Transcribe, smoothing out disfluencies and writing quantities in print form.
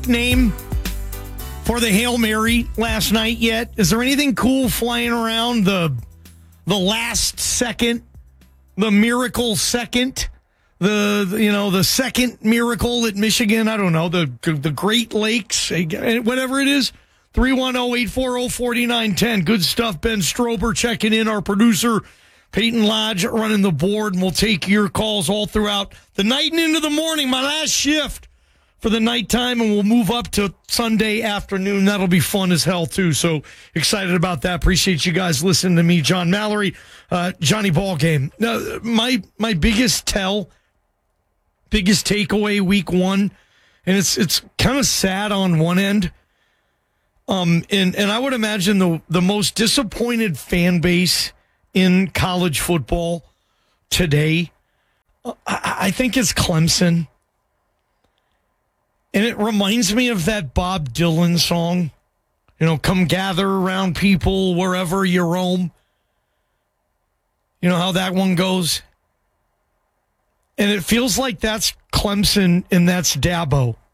name for the Hail Mary last night yet? Is there anything cool flying around the last second, the miracle second, the second miracle at Michigan? I don't know, the Great Lakes, whatever it is. 310-840-4910. Good stuff. Ben Strober checking in. Our producer, Peyton Lodge, running the board, and we'll take your calls all throughout the night and into the morning. My last shift for the nighttime, and we'll move up to Sunday afternoon. That'll be fun as hell, too. So excited about that. Appreciate you guys listening to me, John Mallory, Johnny Ballgame. My biggest takeaway week one, and it's kind of sad on one end. And I would imagine the most disappointed fan base in college football today, I think it's Clemson. And it reminds me of that Bob Dylan song, come gather around people wherever you roam. You know how that one goes? And it feels like that's Clemson and that's Dabo.